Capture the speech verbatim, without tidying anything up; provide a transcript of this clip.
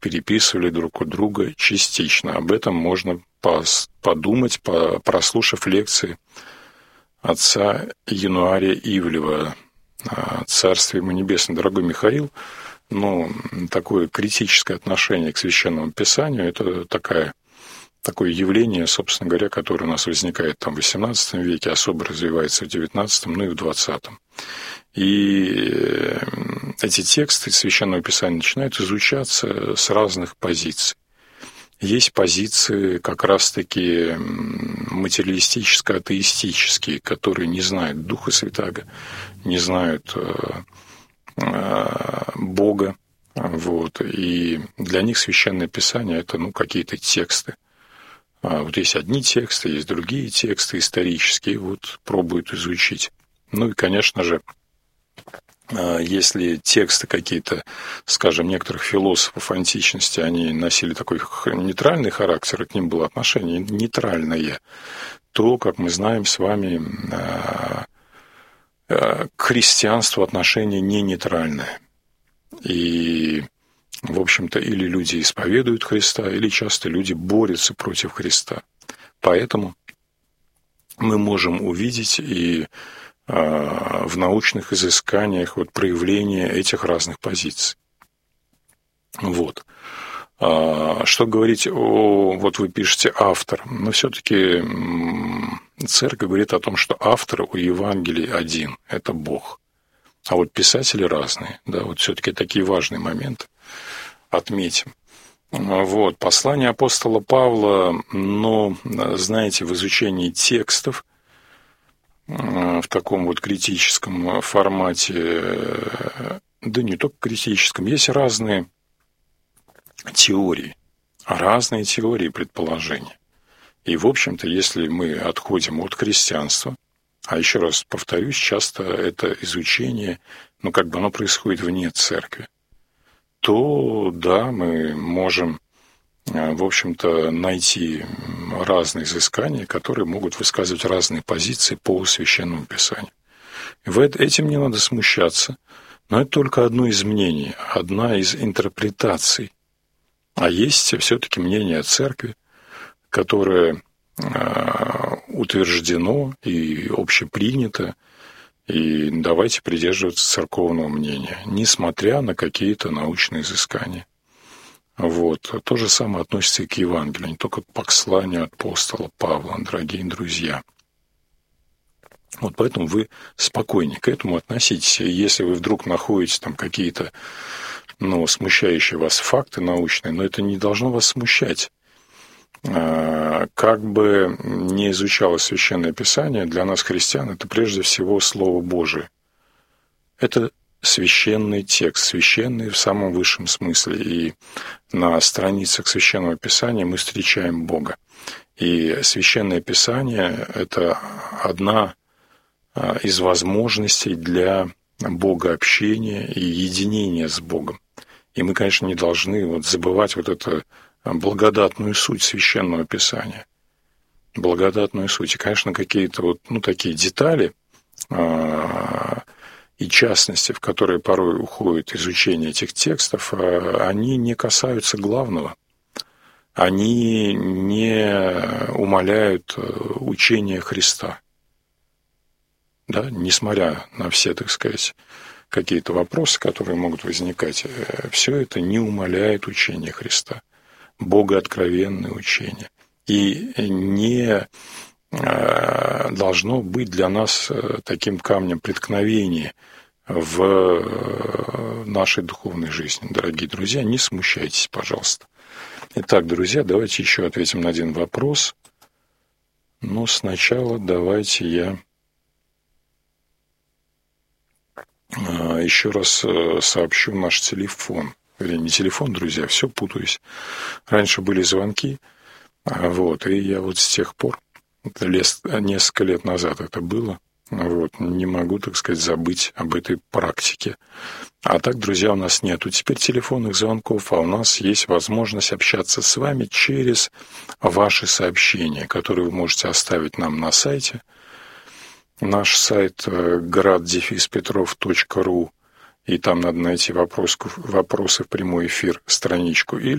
переписывали друг у друга частично. Об этом можно подумать, прослушав лекции отца Януария Ивлева «Царствие ему небесное». Дорогой Михаил, ну, такое критическое отношение к Священному Писанию – это такая, такое явление, собственно говоря, которое у нас возникает там в восемнадцатом веке, особо развивается в девятнадцатом, ну и в двадцатом. И эти тексты Священного Писания начинают изучаться с разных позиций. Есть позиции как раз-таки материалистическо-атеистические, которые не знают Духа Святаго, не знают Бога. Вот. И для них Священное Писание – это ну, какие-то тексты. Вот есть одни тексты, есть другие тексты исторические, вот пробуют изучить. Ну и, конечно же, если тексты какие-то, скажем, некоторых философов античности, они носили такой нейтральный характер, и к ним было отношение нейтральное, то, как мы знаем с вами, к христианству отношение не нейтральное. И, в общем-то, или люди исповедуют Христа, или часто люди борются против Христа. Поэтому мы можем увидеть и в научных изысканиях вот, проявление этих разных позиций. Вот. Что говорить о... Вот вы пишете «автор», но все-таки Церковь говорит о том, что автор у Евангелий один – это Бог. А вот писатели разные. Да, вот все-таки такие важные моменты отметим. Вот. Послание апостола Павла, но, знаете, в изучении текстов, в таком вот критическом формате, да не только критическом, есть разные теории, разные теории предположения. И, в общем-то, если мы отходим от христианства, а еще раз повторюсь, часто это изучение, ну, как бы оно происходит вне церкви, то, да, мы можем, в общем-то, найти разные изыскания, которые могут высказывать разные позиции по Священному Писанию. И этим не надо смущаться, но это только одно из мнений, одна из интерпретаций. А есть все-таки мнение церкви, которое утверждено и общепринято, и давайте придерживаться церковного мнения, несмотря на какие-то научные изыскания. Вот. То же самое относится и к Евангелию, не только к посланию апостола Павла, дорогие друзья. Вот поэтому вы спокойнее к этому относитесь. И если вы вдруг находите там какие-то ну, смущающие вас факты научные, но это не должно вас смущать. Как бы ни изучалось Священное Писание, для нас, христиан, это прежде всего Слово Божие. Это священный текст, священный в самом высшем смысле. И на страницах Священного Писания мы встречаем Бога. И Священное Писание – это одна из возможностей для богообщения и единения с Богом. И мы, конечно, не должны вот забывать вот эту благодатную суть Священного Писания. Благодатную суть. И, конечно, какие-то вот, ну, такие детали а, и частности, в которые порой уходит изучение этих текстов, а, они не касаются главного. Они не умаляют учения Христа. Да? Несмотря на все, так сказать, какие-то вопросы, которые могут возникать, все это не умаляет учения Христа. Богооткровенное учение. И не должно быть для нас таким камнем преткновения в нашей духовной жизни. Дорогие друзья, не смущайтесь, пожалуйста. Итак, друзья, давайте еще ответим на один вопрос. Но сначала давайте я еще раз сообщу наш телефон. Или не телефон, друзья, все путаюсь. Раньше были звонки, вот, и я вот с тех пор, несколько лет назад это было, вот, не могу, так сказать, забыть об этой практике. А так, друзья, у нас нету теперь телефонных звонков, а у нас есть возможность общаться с вами через ваши сообщения, которые вы можете оставить нам на сайте. Наш сайт град дефис петров точка ру. и там надо найти вопрос, вопросы в прямой эфир страничку, или